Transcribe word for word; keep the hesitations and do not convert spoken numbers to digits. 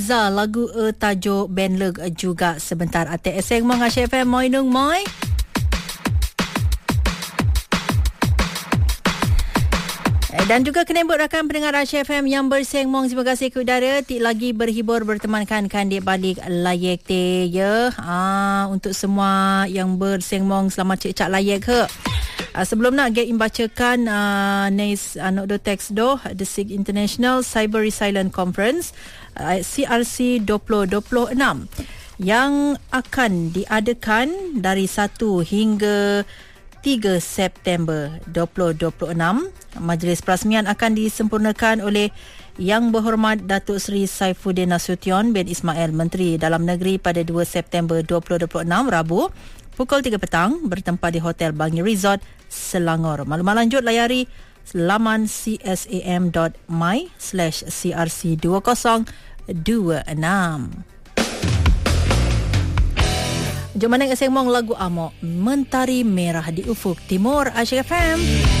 Za lagu e tajuk band leg juga sebentar ate eseng mong Asia F M moi nung moi. Dan juga kenembut rakan pendengar Asia F M yang berseng mong, terima kasih ke udara. Tik lagi berhibur bertemankan kan di balik layek te ya. Ah, untuk semua yang berseng mong selamat cek-cak layek ke. Uh, sebelum nak get membacakan uh, Nes Anok do Text do The SIG International Cyber Resilience Conference uh, C R C dua ribu dua puluh enam yang akan diadakan dari satu hingga tiga September dua ribu dua puluh enam. Majlis perasmian akan disempurnakan oleh Yang Berhormat Datuk Seri Saifuddin Nasution bin Ismail, Menteri Dalam Negeri pada dua September dua ribu dua puluh enam, Rabu pukul tiga petang bertempat di Hotel Bangi Resort, Selangor. Maklumat lanjut layari laman csam dot my slash c r c dua ribu dua puluh enam. Jom mana ngeseng mong lagu Amok Mentari Merah di Ufuk Timur Asia F M.